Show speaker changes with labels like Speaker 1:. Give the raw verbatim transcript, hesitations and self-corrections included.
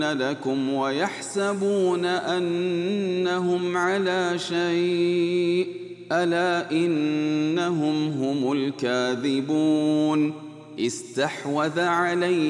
Speaker 1: لكم ويحسبون أنهم على شيء ألا إنهم هم الكاذبون استحوذ عليه